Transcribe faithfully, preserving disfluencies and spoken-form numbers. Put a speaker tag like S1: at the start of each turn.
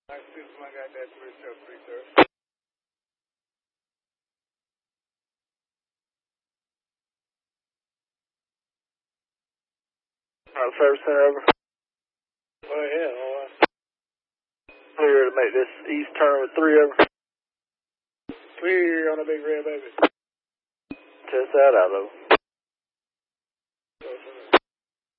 S1: I still one got that three seven three, sir. Uh, service center over. Go ahead, hold on.
S2: Clear to make this east turn with three over.
S1: Clear on the big red baby.
S2: Test that out, though.